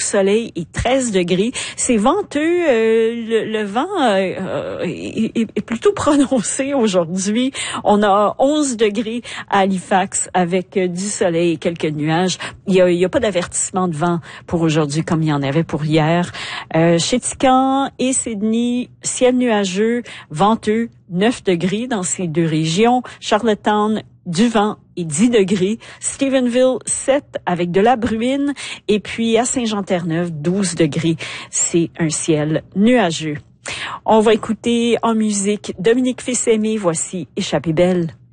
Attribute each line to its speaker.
Speaker 1: soleil et 13 degrés. C'est venteux. Le vent est plutôt prononcé aujourd'hui. On a 11 degrés à Halifax avec du soleil et quelques nuages. Il y a pas d'avertissement de vent pour aujourd'hui comme il y en avait pour hier. Chez Tikain et Sydney, ciel nuageux, venteux, 9 degrés dans ces deux régions. Charlottetown, du vent et 10 degrés. Stephenville, 7 avec de la bruine. Et puis à Saint-Jean-Terre-Neuve, 12 degrés. C'est un ciel nuageux. On va écouter en musique Dominique Fils-Aimé. Voici Échappée belle.